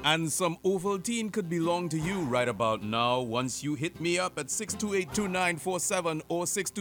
And some Ovaltine could belong to you right about now once you hit me up at 628-2947 or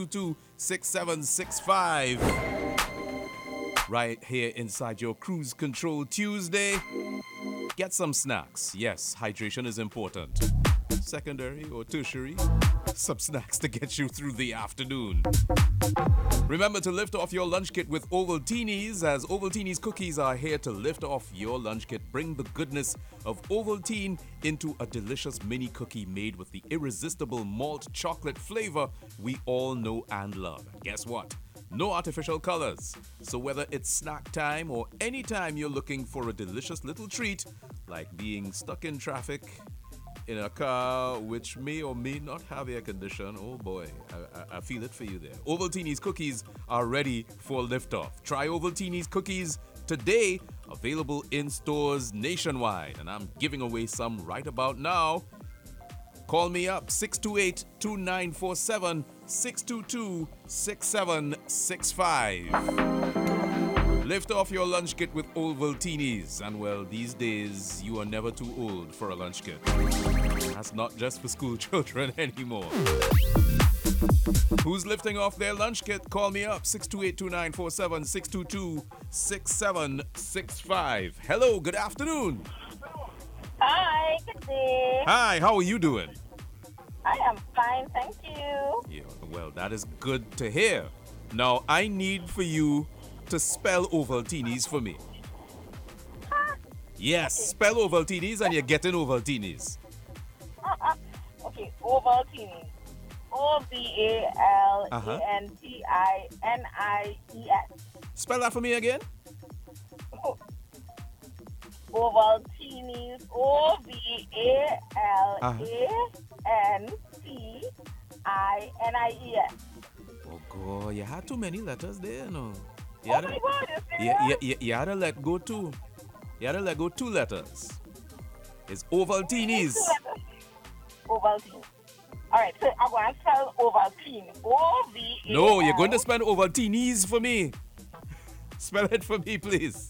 622-6765. Right here inside your Cruise Control Tuesday. Get some snacks. Yes, hydration is important. Secondary or tertiary, some snacks to get you through the afternoon. Remember to lift off your lunch kit with Ovaltinis, as Ovaltini's cookies are here to lift off your lunch kit. Bring the goodness of Ovaltine into a delicious mini cookie made with the irresistible malt chocolate flavor we all know and love. And guess what? No artificial colors. So whether it's snack time or any time you're looking for a delicious little treat, like being stuck in traffic, in a car which may or may not have air condition, oh boy, I feel it for you there. Ovaltini's cookies are ready for liftoff. Try Ovaltini's cookies today, available in stores nationwide. And I'm giving away some right about now. Call me up, 628-2947, 622-6765. Lift off your lunch kit with Ovaltinis. And well, these days, you are never too old for a lunch kit. That's not just for school children anymore. Who's lifting off their lunch kit? Call me up, 628-2947, 622-6765. Hello, good afternoon. Hi, good day. Hi, how are you doing? I am fine, thank you. Yeah, well, that is good to hear. Now, I need for you to spell Ovaltinis for me. Huh? Yes, spell Ovaltinis and you're getting Ovaltinis. Okay, Ovaltine. Ovaltinies. Spell that for me again. Ovaltinis. Ovaltinies. Oh, God, you had too many letters there, no? Oh my God, You had to let go two. You had to let go two letters. It's Ovaltinis. Ovaltine. All right, so I'm going to spell Ovaltine. O-V-A-L. No, you're going to spell Ovaltinis for me. Spell it for me, please.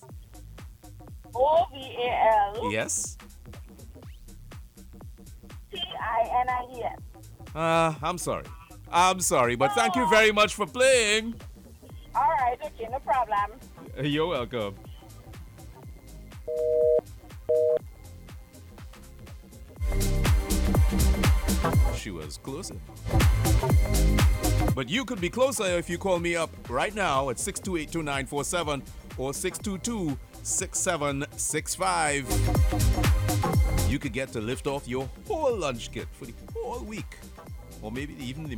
O-V-A-L. Yes. T-I-N-I-E-S. I'm sorry, but thank you very much for playing. All right, okay, no problem. You're welcome. She was closer. But you could be closer if you call me up right now at 628-2947 or 622-6765. You could get to lift off your whole lunch kit for the whole week, or maybe even the